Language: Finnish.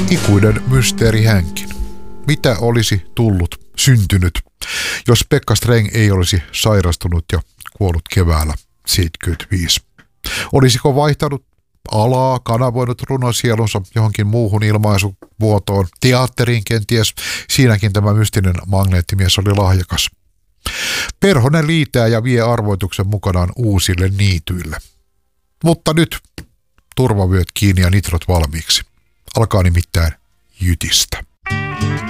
Ikuinen mysteeri hänkin. Mitä olisi syntynyt, jos Pekka Streng ei olisi sairastunut ja kuollut keväällä 1975? Olisiko vaihtanut alaa, kanavoinut runosielunsa johonkin muuhun ilmaisuvuotoon, teatteriin kenties? Siinäkin tämä mystinen magneettimies oli lahjakas. Perhonen liitää ja vie arvoituksen mukanaan uusille niityille. Mutta nyt turvavyöt kiinni ja nitrot valmiiksi. Alkaa nimittäin jytistä.